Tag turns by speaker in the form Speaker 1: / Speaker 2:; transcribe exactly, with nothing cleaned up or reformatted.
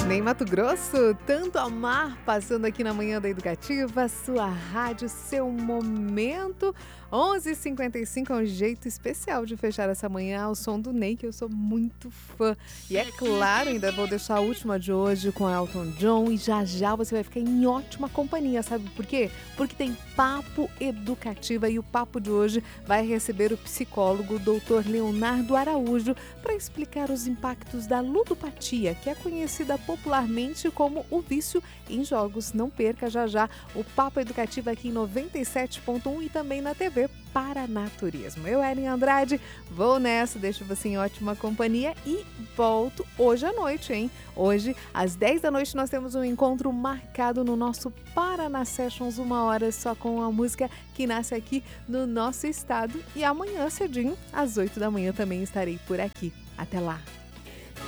Speaker 1: Nem Mato Grosso, tanto amar passando aqui na Manhã da Educativa, sua rádio, seu momento. onze e cinquenta e cinco é um jeito especial de fechar essa manhã ao som do Ney, que eu sou muito fã. E é claro, ainda vou deixar a última de hoje com Elton John e já já você vai ficar em ótima companhia, sabe por quê? Porque tem Papo Educativa e o papo de hoje vai receber o psicólogo doutor Leonardo Araújo para explicar os impactos da ludopatia, que é conhecida popularmente como o vício em jogos. Não perca já já o Papo Educativo aqui em noventa e sete ponto um e também na T V Paranaturismo. Eu, Ellen Andrade, vou nessa, deixo você em ótima companhia e volto hoje à noite, hein? Hoje, às dez da noite, nós temos um encontro marcado no nosso Paraná Sessions, uma hora só com a música que nasce aqui no nosso estado. E amanhã, cedinho, às oito da manhã, também estarei por aqui. Até lá!